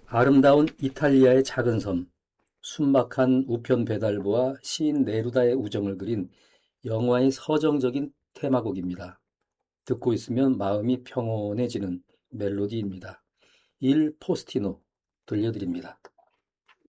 아름다운 이탈리아의 작은 섬, 순박한 우편 배달부와 시인 네루다의 우정을 그린 영화의 서정적인 테마곡입니다. 듣고 있으면 마음이 평온해지는 멜로디입니다. 일 포스티노 들려드립니다.